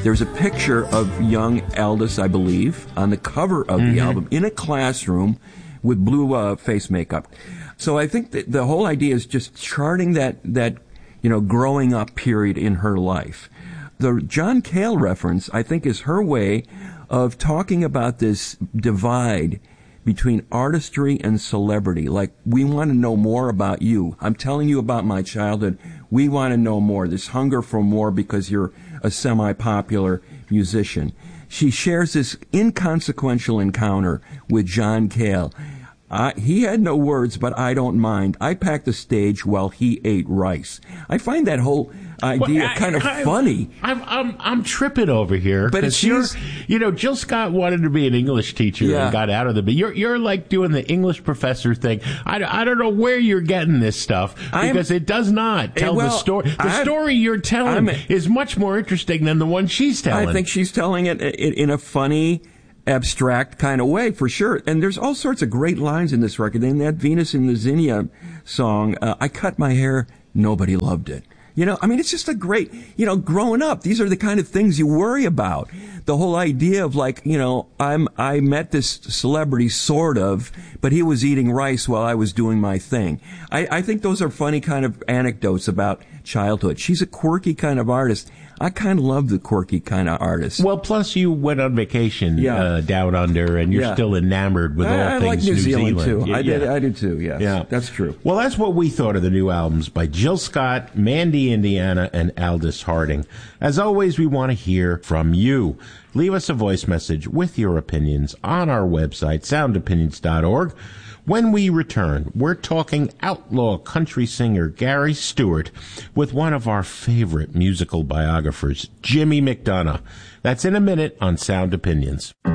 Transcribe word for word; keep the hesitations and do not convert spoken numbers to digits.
There's a picture of young Aldous, I believe, on the cover of mm-hmm. the album in a classroom with blue uh, face makeup. So I think that the whole idea is just charting that, that, you know, growing up period in her life. The John Cale reference, I think, is her way of talking about this divide between artistry and celebrity. Like, we want to know more about you. I'm telling you about my childhood. We want to know more. This hunger for more because you're a semi-popular musician. She shares this inconsequential encounter with John Cale. Uh, he had no words, but I don't mind. I packed the stage while he ate rice. I find that whole idea well, I, kind of I, funny. I'm, I'm I'm tripping over here. But it's you're, you know, Jill Scott wanted to be an English teacher yeah. and got out of it. But you're you're like doing the English professor thing. I, I don't know where you're getting this stuff because I'm, it does not tell well, the story. The I'm, story you're telling I'm, is much more interesting than the one she's telling. I think she's telling it in a funny, abstract kind of way, for sure. And there's all sorts of great lines in this record. In that Venus in the Zinnia song, uh, I cut my hair, nobody loved it. You know, I mean, it's just a great, you know, growing up, these are the kind of things you worry about. The whole idea of like, you know, I'm, I met this celebrity sort of, but he was eating rice while I was doing my thing. I, I think those are funny kind of anecdotes about childhood. She's a quirky kind of artist. I kind of love the quirky kind of artist. Well, plus you went on vacation yeah. uh, down under, and you're yeah. still enamored with I, all I things like New, New Zealand, Zealand. too. Yeah, I did. yeah. I do too. Yes. Yeah, that's true. Well, that's what we thought of the new albums by Jill Scott, Mandy Indiana, and Aldous Harding. As always, we want to hear from you. Leave us a voice message with your opinions on our website, sound opinions dot org. When we return, we're talking outlaw country singer Gary Stewart with one of our favorite musical biographers, Jimmy McDonough. That's in a minute on Sound Opinions.